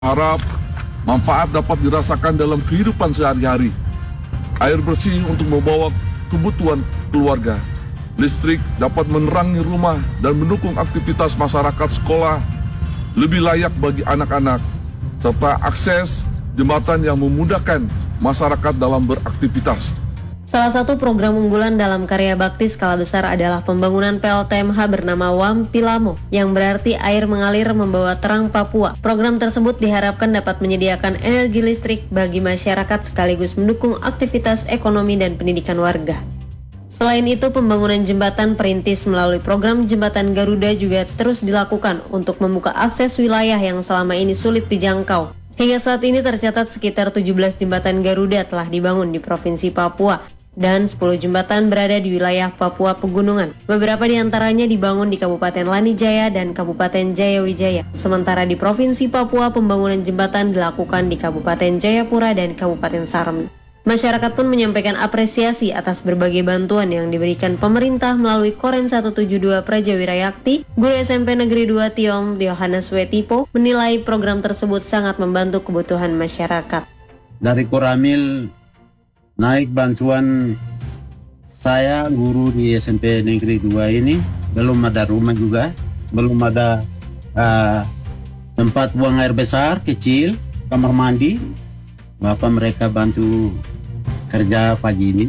Harap manfaat dapat dirasakan dalam kehidupan sehari-hari. Air bersih untuk membawa kebutuhan keluarga. Listrik dapat menerangi rumah dan mendukung aktivitas masyarakat sekolah lebih layak bagi anak-anak, serta akses jembatan yang memudahkan masyarakat dalam beraktivitas. Salah satu program unggulan dalam karya bakti skala besar adalah pembangunan PLTMH bernama Wampilamo, yang berarti air mengalir membawa terang Papua. Program tersebut diharapkan dapat menyediakan energi listrik bagi masyarakat sekaligus mendukung aktivitas ekonomi dan pendidikan warga. Selain itu, pembangunan jembatan perintis melalui program Jembatan Garuda juga terus dilakukan untuk membuka akses wilayah yang selama ini sulit dijangkau. Hingga saat ini tercatat sekitar 17 jembatan Garuda telah dibangun di Provinsi Papua dan 10 jembatan berada di wilayah Papua Pegunungan. Beberapa di antaranya dibangun di Kabupaten Lanijaya dan Kabupaten Jayawijaya. Sementara di Provinsi Papua, pembangunan jembatan dilakukan di Kabupaten Jayapura dan Kabupaten Sarmi. Masyarakat pun menyampaikan apresiasi atas berbagai bantuan yang diberikan pemerintah melalui Korem 172 Prajawirayakti. Guru SMP Negeri 2 Tiom, Yohanes Wetipo, menilai program tersebut sangat membantu kebutuhan masyarakat. Dari Koramil naik bantuan saya guru di SMP Negeri 2 ini, belum ada rumah juga, belum ada tempat buang air besar, kecil, kamar mandi. Bapak mereka bantu kerja pagi ini.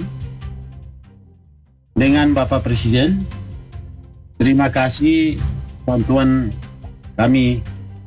Dengan Bapak Presiden, terima kasih bantuan kami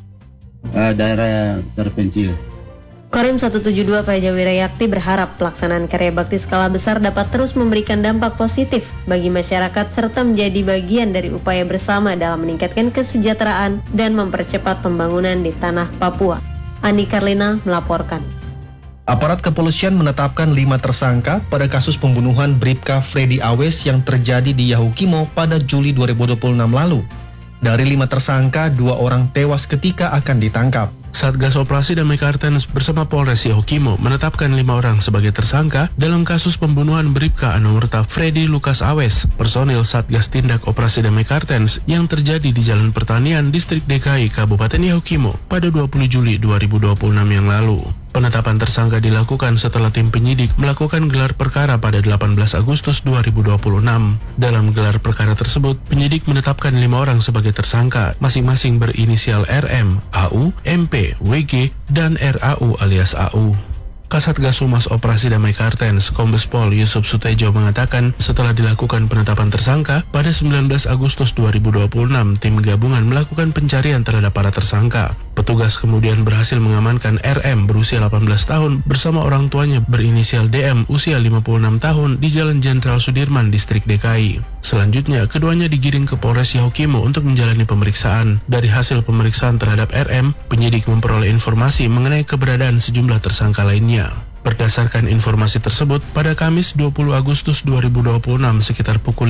daerah terpencil. Korem 172 Prajawirayakti berharap pelaksanaan karya bakti skala besar dapat terus memberikan dampak positif bagi masyarakat serta menjadi bagian dari upaya bersama dalam meningkatkan kesejahteraan dan mempercepat pembangunan di tanah Papua. Andi Karlina melaporkan. Aparat kepolisian menetapkan 5 tersangka pada kasus pembunuhan Bribka Freddy Awes yang terjadi di Yahukimo pada Juli 2026 lalu. Dari 5 tersangka, 2 orang tewas ketika akan ditangkap. Satgas Operasi Damai Kartens bersama Polres Yahukimo menetapkan 5 orang sebagai tersangka dalam kasus pembunuhan Bribka Anumerta Freddy Lukas Awes, personil Satgas Tindak Operasi Damai Kartens yang terjadi di Jalan Pertanian, Distrik DKI, Kabupaten Yahukimo pada 20 Juli 2026 yang lalu. Penetapan tersangka dilakukan setelah tim penyidik melakukan gelar perkara pada 18 Agustus 2026. Dalam gelar perkara tersebut, penyidik menetapkan 5 orang sebagai tersangka, masing-masing berinisial RM, AU, MP, WG, dan RAU alias AU. Kasatgas Humas Operasi Damai Kartens, Kombes Pol Yusuf Sutejo mengatakan setelah dilakukan penetapan tersangka, pada 19 Agustus 2026, tim gabungan melakukan pencarian terhadap para tersangka. Petugas kemudian berhasil mengamankan RM berusia 18 tahun bersama orang tuanya berinisial DM usia 56 tahun di Jalan Jenderal Sudirman, Distrik DKI. Selanjutnya, keduanya digiring ke Polres Yahukimo untuk menjalani pemeriksaan. Dari hasil pemeriksaan terhadap RM, penyidik memperoleh informasi mengenai keberadaan sejumlah tersangka lainnya. Berdasarkan informasi tersebut, pada Kamis 20 Agustus 2026 sekitar pukul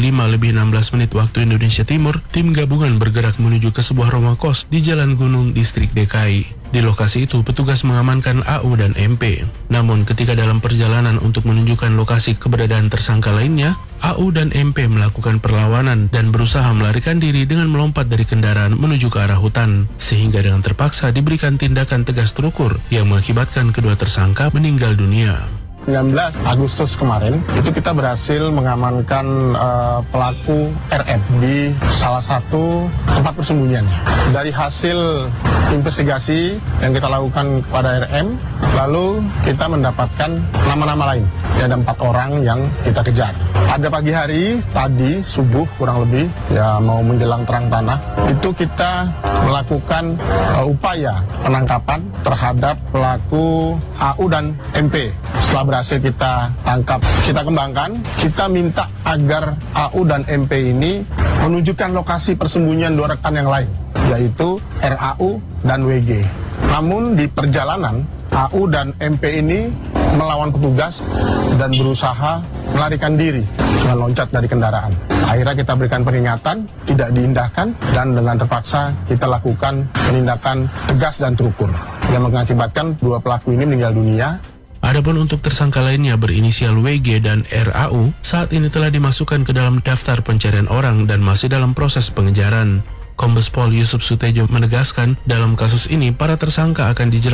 5:16 waktu Indonesia Timur, tim gabungan bergerak menuju ke sebuah rumah kos di Jalan Gunung, Distrik DKI. Di lokasi itu, petugas mengamankan AU dan MP. Namun ketika dalam perjalanan untuk menunjukkan lokasi keberadaan tersangka lainnya, AU dan MP melakukan perlawanan dan berusaha melarikan diri dengan melompat dari kendaraan menuju ke arah hutan, sehingga dengan terpaksa diberikan tindakan tegas terukur yang mengakibatkan kedua tersangka meninggal dunia. 19 Agustus kemarin itu kita berhasil mengamankan pelaku RM di salah satu tempat persembunyiannya. Dari hasil investigasi yang kita lakukan kepada RM, lalu kita mendapatkan nama-nama lain. Ada 4 orang yang kita kejar. Pada pagi hari tadi subuh kurang lebih ya mau menjelang terang tanah itu kita melakukan upaya penangkapan terhadap pelaku AU dan MP. Setelah berhasil kita tangkap, kita kembangkan, kita minta agar AU dan MP ini menunjukkan lokasi persembunyian 2 rekan yang lain, yaitu RAU dan WG. Namun di perjalanan, AU dan MP ini melawan petugas dan berusaha melarikan diri dengan loncat dari kendaraan. Akhirnya kita berikan peringatan, tidak diindahkan, dan dengan terpaksa kita lakukan penindakan tegas dan terukur yang mengakibatkan 2 pelaku ini meninggal dunia. Adapun untuk tersangka lainnya berinisial WG dan RAU saat ini telah dimasukkan ke dalam daftar pencarian orang dan masih dalam proses pengejaran. Kombes Pol Yusuf Sutejo menegaskan dalam kasus ini para tersangka akan dijerat